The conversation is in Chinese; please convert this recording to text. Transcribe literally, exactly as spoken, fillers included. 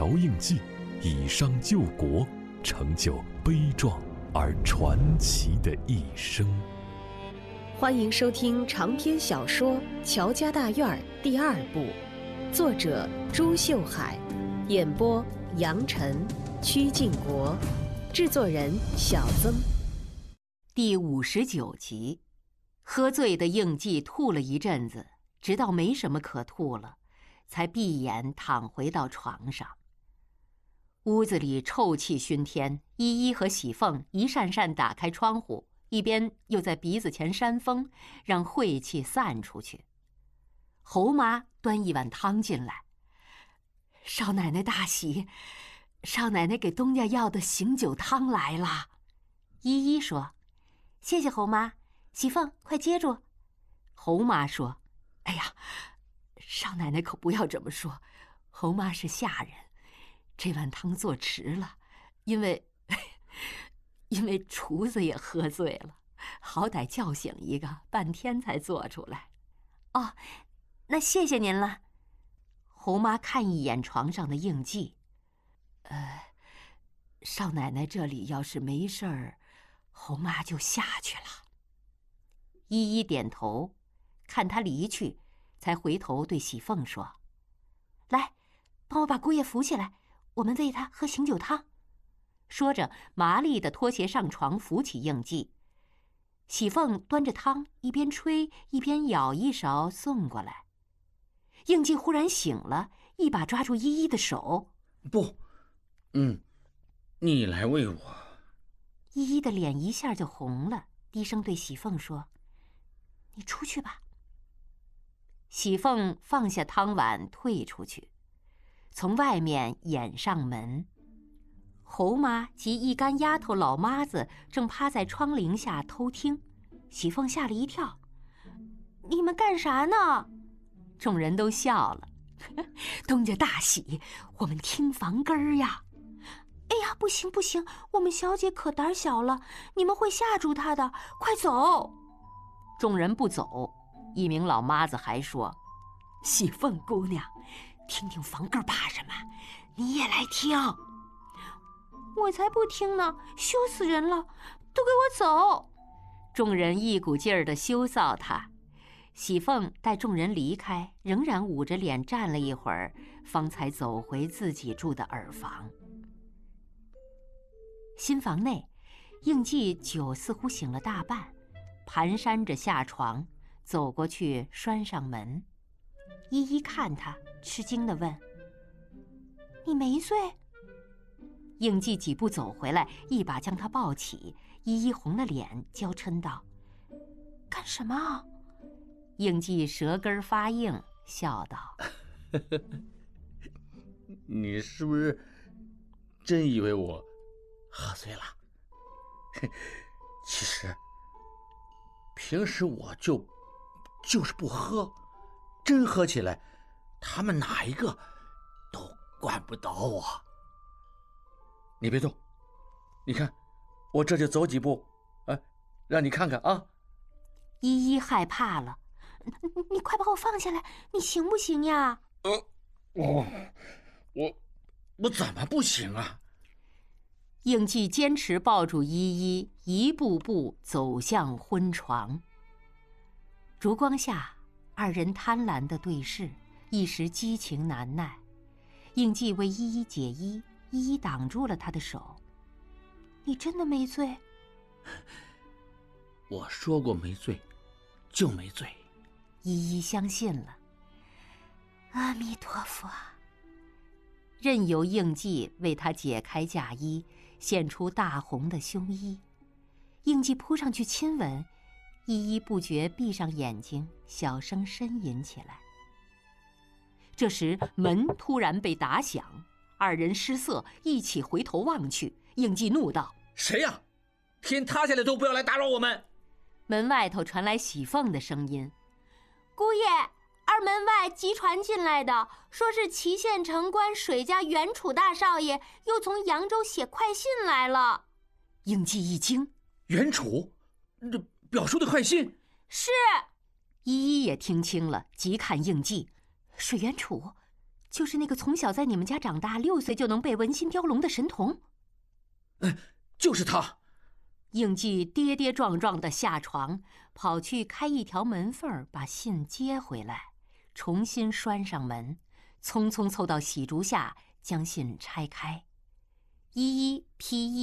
乔应记，以伤救国，成就悲壮而传奇的一生。 欢迎收听长篇小说《乔家大院》第二部，作者朱秀海，演播杨晨、曲靖国，制作人小曾。 第五十九集，喝醉的应记吐了一阵子，直到没什么可吐了，才闭眼躺回到床上。屋子里臭气熏天，依依和喜凤一扇扇打开窗户，一边又在鼻子前扇风，让晦气散出去。侯妈端一碗汤进来：“少奶奶大喜，少奶奶给东家要的醒酒汤来了。”依依说：“谢谢侯妈。”喜凤，快接住。侯妈说：“哎呀，少奶奶可不要这么说，侯妈是下人，这碗汤做迟了，因为因为厨子也喝醉了，好歹叫醒一个，半天才做出来。”“哦，那谢谢您了。”侯妈看一眼床上的应记：“呃，少奶奶这里要是没事儿，侯妈就下去了。”依依点头，看他离去，才回头对喜凤说：“来，帮我把姑爷扶起来，我们喂他喝醒酒汤。”说着，麻利地脱鞋上床，扶起应记。喜凤端着汤，一边吹一边舀一勺送过来。应记忽然醒了，一把抓住依依的手：“ 不，嗯，你来喂我。” 依依的脸一下就红了，低声对喜凤说：“你出去吧。”喜凤放下汤碗，退出去，从外面掩上门。侯妈及一干丫头老妈子正趴在窗棂下偷听，喜凤吓了一跳：“你们干啥呢？”众人都笑了：“东家大喜，我们听房根儿呀。”“哎呀，不行不行，我们小姐可胆小了，你们会吓住她的，快走！”众人不走，一名老妈子还说：“喜凤姑娘，听听房根怕什么？你也来听。”“我才不听呢，羞死人了，都给我走！”众人一股劲儿地羞臊他。喜凤待众人离开，仍然捂着脸站了一会儿，方才走回自己住的耳房。新房内，应记酒似乎醒了大半，蹒跚着下床，走过去拴上门。依依看他，吃惊地问：“你没醉？”应记几步走回来，一把将他抱起。依依红了脸，娇嗔道：“干什么？”应记舌根发硬，笑道：“ 你是不是真以为我喝醉了？其实平时我就就是不喝，真喝起来，他们哪一个都管不倒我。你别动，你看，我这就走几步，哎，让你看看啊。” 依依害怕了：“你快把我放下来，你行不行呀？”“ 呃，我我我怎么不行啊？” 应记坚持抱住依依，一步步走向婚床。烛光下，二人贪婪地对视，一时激情难耐。应记为依依解衣，依依挡住了他的手：“你真的没醉？”“ 我说过没醉，就没醉。” 依依相信了。阿弥陀佛。任由应记为他解开嫁衣，现出大红的胸衣。应记扑上去亲吻，依依不觉闭上眼睛，小声呻吟起来。这时门突然被打响，二人失色，一起回头望去。应记怒道：“ 谁呀？天塌下来都不要来打扰我们！” 门外头传来喜凤的声音：“姑爷，二门外急传进来的，说是祁县城官水家袁楚大少爷又从扬州写快信来了。”应记一惊：“ 袁楚？这表叔的快信？”“ 是。”依依也听清了，急看应记：“水袁楚， 就是那个从小在你们家长大，六岁就能背文心雕龙的神童？ 哎，就是他。 应季跌跌撞撞地下床，跑去开一条门缝，把信接回来，重新拴上门，匆匆凑到喜烛下，将信拆开，一一披衣